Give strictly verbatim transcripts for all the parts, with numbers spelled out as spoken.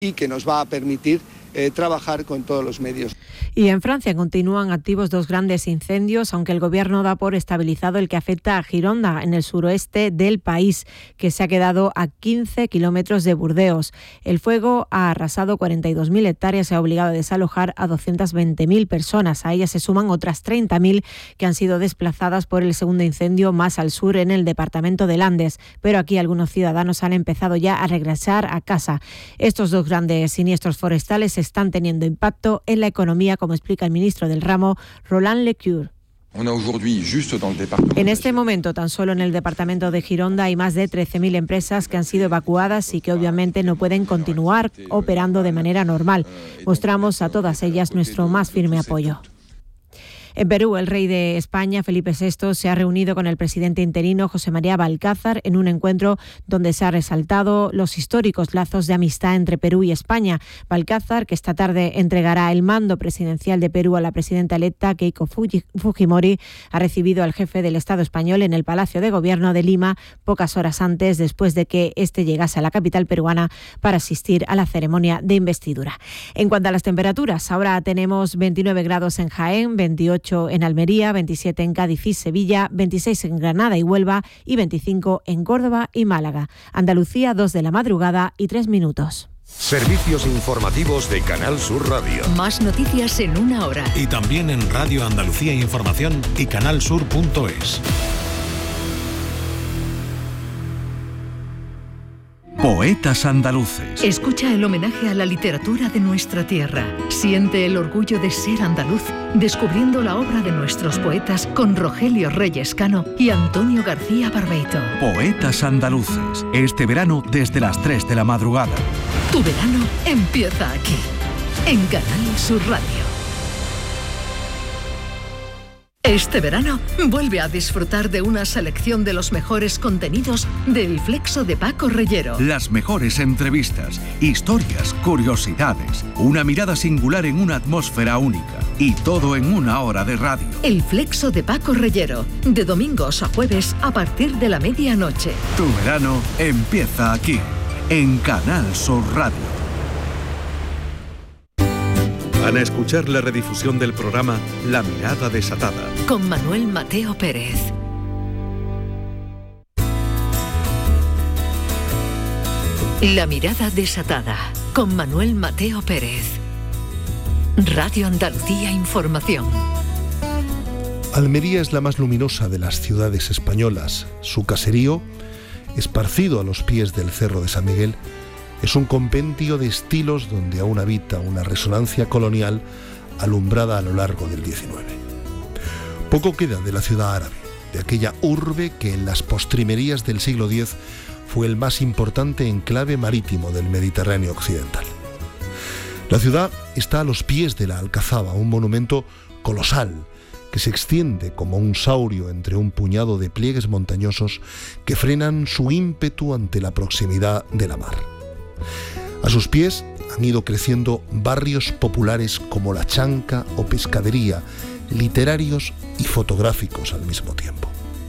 y que nos va a permitir eh, trabajar con todos los medios. Y en Francia continúan activos dos grandes incendios, aunque el gobierno da por estabilizado el que afecta a Gironda, en el suroeste del país, que se ha quedado a quince kilómetros de Burdeos. El fuego ha arrasado cuarenta y dos mil hectáreas y ha obligado a desalojar a doscientas veinte mil personas. A ellas se suman otras treinta mil que han sido desplazadas por el segundo incendio más al sur, en el departamento de Landes. Pero aquí algunos ciudadanos han empezado ya a regresar a casa. Estos dos grandes siniestros forestales están teniendo impacto en la economía, como explica el ministro del ramo, Roland Lecure. En este momento, tan solo en el departamento de Gironda hay más de trece mil empresas que han sido evacuadas y que obviamente no pueden continuar operando de manera normal. Mostramos a todas ellas nuestro más firme apoyo. En Perú, el rey de España, Felipe sexto, se ha reunido con el presidente interino, José María Balcázar, en un encuentro donde se ha resaltado los históricos lazos de amistad entre Perú y España. Balcázar, que esta tarde entregará el mando presidencial de Perú a la presidenta electa, Keiko Fujimori, ha recibido al jefe del Estado español en el Palacio de Gobierno de Lima pocas horas antes, después de que éste llegase a la capital peruana para asistir a la ceremonia de investidura. En cuanto a las temperaturas, ahora tenemos veintinueve grados en Jaén, veintiocho en Almería, veintisiete en Cádiz y Sevilla, veintiséis en Granada y Huelva y veinticinco en Córdoba y Málaga. Andalucía, dos de la madrugada y tres minutos. Servicios informativos de Canal Sur Radio. Más noticias en una hora. Y también en Radio Andalucía Información y canalsur punto es. Poetas andaluces. Escucha el homenaje a la literatura de nuestra tierra. Siente el orgullo de ser andaluz, descubriendo la obra de nuestros poetas con Rogelio Reyes Cano y Antonio García Barbeito. Poetas andaluces. Este verano desde las tres de la madrugada. Tu verano empieza aquí, en Canal Sur Radio. Este verano vuelve a disfrutar de una selección de los mejores contenidos del Flexo de Paco Reyero. Las mejores entrevistas, historias, curiosidades, una mirada singular en una atmósfera única y todo en una hora de radio. El Flexo de Paco Reyero, de domingos a jueves a partir de la medianoche. Tu verano empieza aquí, en Canal Sur Radio. Van a escuchar la redifusión del programa La Mirada Desatada, con Manuel Mateo Pérez. La Mirada Desatada, con Manuel Mateo Pérez. Radio Andalucía Información. Almería es la más luminosa de las ciudades españolas. Su caserío, esparcido a los pies del Cerro de San Miguel, es un compendio de estilos donde aún habita una resonancia colonial alumbrada a lo largo del diecinueve. Poco queda de la ciudad árabe, de aquella urbe que en las postrimerías del siglo diez fue el más importante enclave marítimo del Mediterráneo occidental. La ciudad está a los pies de la Alcazaba, un monumento colosal que se extiende como un saurio entre un puñado de pliegues montañosos que frenan su ímpetu ante la proximidad de la mar. A sus pies han ido creciendo barrios populares como La Chanca o Pescadería, literarios y fotográficos al mismo tiempo.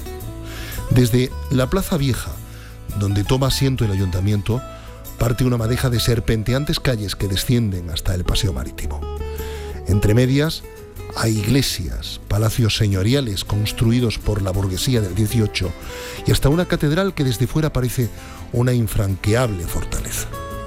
Desde la Plaza Vieja, donde toma asiento el ayuntamiento, parte una madeja de serpenteantes calles que descienden hasta el Paseo Marítimo. Entre medias hay iglesias, palacios señoriales construidos por la burguesía del dieciocho y hasta una catedral que desde fuera parece una infranqueable fortaleza.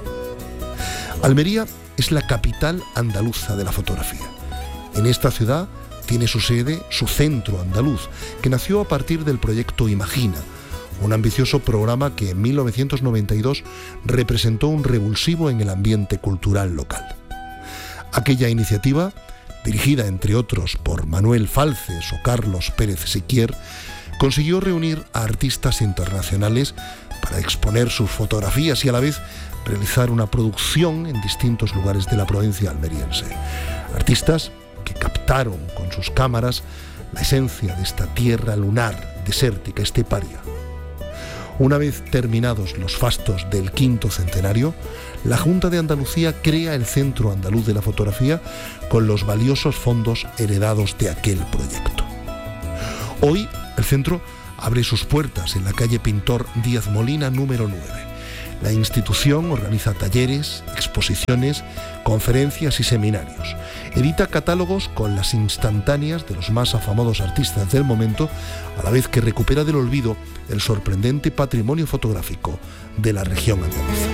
Almería es la capital andaluza de la fotografía. En esta ciudad tiene su sede su Centro Andaluz, que nació a partir del proyecto Imagina, un ambicioso programa que en mil novecientos noventa y dos representó un revulsivo en el ambiente cultural local. Aquella iniciativa, dirigida entre otros por Manuel Falces o Carlos Pérez Siquier, consiguió reunir a artistas internacionales para exponer sus fotografías y a la vez realizar una producción en distintos lugares de la provincia almeriense. Artistas que captaron con sus cámaras la esencia de esta tierra lunar, desértica, esteparia. Una vez terminados los fastos del quinto centenario, la Junta de Andalucía crea el Centro Andaluz de la Fotografía con los valiosos fondos heredados de aquel proyecto. Hoy el centro abre sus puertas en la calle Pintor Díaz Molina número nueve. La institución organiza talleres, exposiciones, conferencias y seminarios. Edita catálogos con las instantáneas de los más afamados artistas del momento, a la vez que recupera del olvido el sorprendente patrimonio fotográfico de la región andaluza.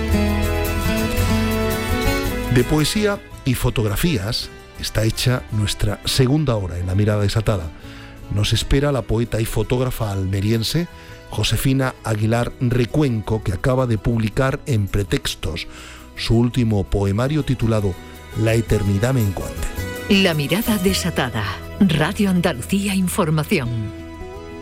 De poesía y fotografías está hecha nuestra segunda hora en La Mirada Desatada. Nos espera la poeta y fotógrafa almeriense Josefina Aguilar Recuenco, que acaba de publicar en Pretextos su último poemario titulado La eternidad menguante. La Mirada Desatada. Radio Andalucía Información.